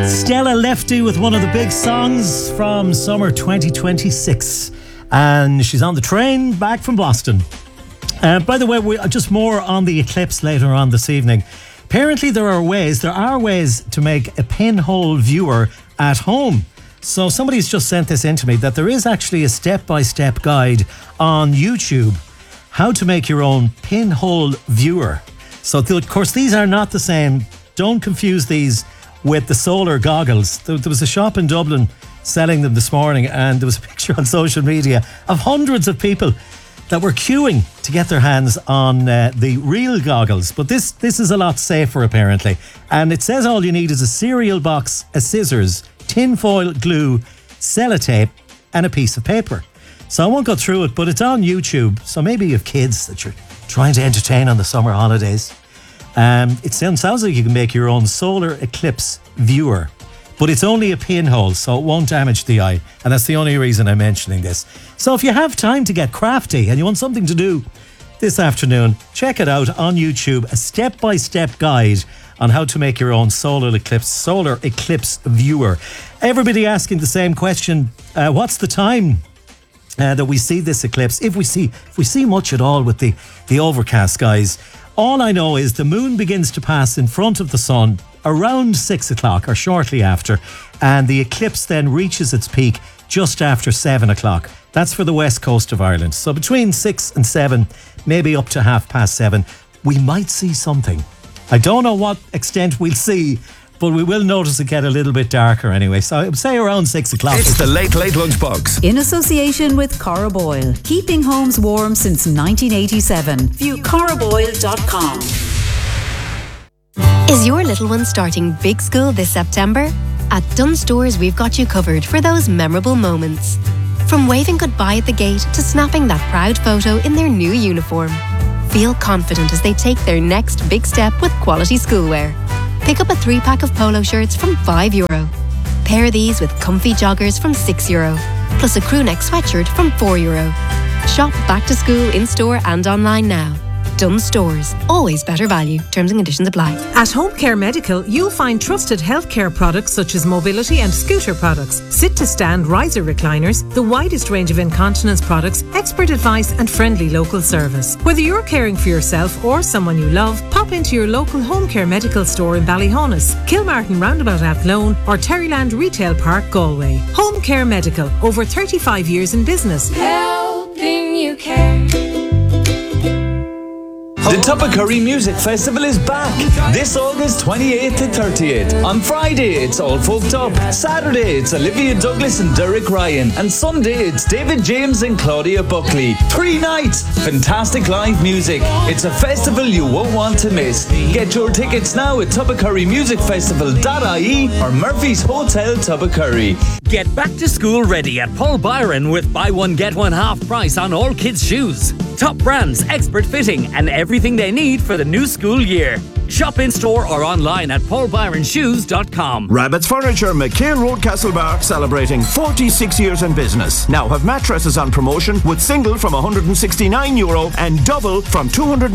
Stella Lefty with one of the big songs from summer 2026. And she's on the train back from Boston. By the way, we just more on the eclipse later on this evening. Apparently there are ways to make a pinhole viewer at home. So somebody's just sent this in to me, that there is actually a step-by-step guide on YouTube how to make your own pinhole viewer. So of course these are not the same. Don't confuse these with the solar goggles. There was a shop in Dublin selling them this morning, and there was a picture on social media of hundreds of people that were queuing to get their hands on the real goggles. But this is a lot safer apparently. And it says all you need is a cereal box, a scissors, tinfoil glue, sellotape and a piece of paper. So I won't go through it, but it's on YouTube. So maybe you have kids that you're trying to entertain on the summer holidays. It sounds like you can make your own solar eclipse viewer, but it's only a pinhole, so it won't damage the eye. And that's the only reason I'm mentioning this. So if you have time to get crafty and you want something to do this afternoon, check it out on YouTube, a step-by-step guide on how to make your own solar eclipse viewer. Everybody asking the same question, what's the time that we see this eclipse? If we see much at all with the overcast skies. All I know is the moon begins to pass in front of the sun around 6 o'clock or shortly after, and the eclipse then reaches its peak just after 7 o'clock. That's for the west coast of Ireland. So between 6 and 7, maybe up to 7:30, we might see something. I don't know what extent we'll see, but we will notice it get a little bit darker anyway. So I would say around 6 o'clock. It's the Late Lunchbox. In association with Cora Boyle. Keeping homes warm since 1987. View coraboyle.com. Is your little one starting big school this September? At Dunnes Stores, we've got you covered for those memorable moments. From waving goodbye at the gate to snapping that proud photo in their new uniform. Feel confident as they take their next big step with quality schoolwear. Pick up a 3-pack of polo shirts from €5. Pair these with comfy joggers from €6, plus a crew neck sweatshirt from €4. Shop back to school in-store and online now. Dunnes Stores. Always better value. Terms and conditions apply. At Home Care Medical, you'll find trusted healthcare products such as mobility and scooter products, sit-to-stand riser recliners, the widest range of incontinence products, expert advice and friendly local service. Whether you're caring for yourself or someone you love, pop into your local Home Care Medical store in Ballyhonus, Kilmartin Roundabout Athlone or Terryland Retail Park, Galway. Home Care Medical. Over 35 years in business. Helping you care. The Tuppacurry Music Festival is back this August 28th to 30th. On Friday, it's All Folked Up. Saturday, it's Olivia Douglas and Derek Ryan. And Sunday, it's David James and Claudia Buckley. 3 nights, fantastic live music. It's a festival you won't want to miss. Get your tickets now at tuppacurrymusicfestival.ie or Murphy's Hotel Tuppacurry. Get back to school ready at Paul Byron with buy one get one half price on all kids' shoes. Top brands, expert fitting and everything they need for the new school year. Shop in store or online at paulbyronshoes.com. Rabbit's Furniture, McHale Road, Castlebar, celebrating 46 years in business. Now have mattresses on promotion with single from €169 and double from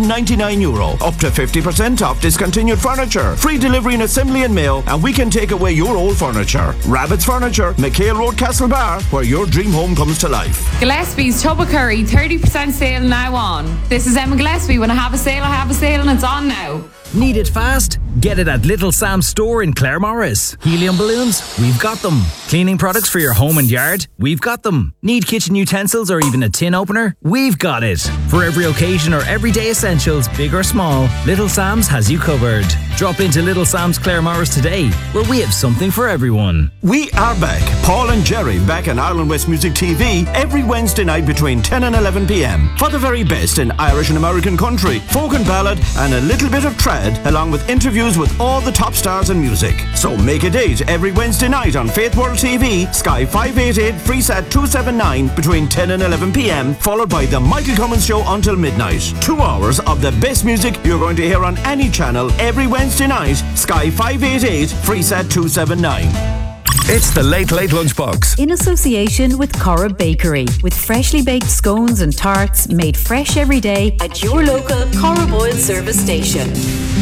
€299. Up to 50% off discontinued furniture. Free delivery and assembly and mail, and we can take away your old furniture. Rabbit's Furniture, McHale Road, Castlebar, where your dream home comes to life. Gillespie's Tuppacurry 30% sale now on. This is Emma Gillespie. When I have a sale, and it's on now. Need it fast? Get it at Little Sam's store in Claremorris. Helium balloons? We've got them. Cleaning products for your home and yard? We've got them. Need kitchen utensils or even a tin opener? We've got it. For every occasion or everyday essentials, big or small, Little Sam's has you covered. Drop into Little Sam's Claremorris today, where we have something for everyone. We are back. Paul and Jerry back on Ireland West Music TV every Wednesday night between 10 and 11 p.m. for the very best in Irish and American country, folk and ballad, and a little bit of trad, along with interviews with all the top stars in music. So make a date every Wednesday night on Faith World TV, Sky 588, Freesat 279 between 10 and 11 p.m, followed by the Michael Cummins Show until midnight. 2 hours of the best music you're going to hear on any channel every Wednesday night, Sky 588, Freesat 279. It's the Late Lunchbox. In association with Cora Bakery, with freshly baked scones and tarts made fresh every day at your local Cora Boyle service station.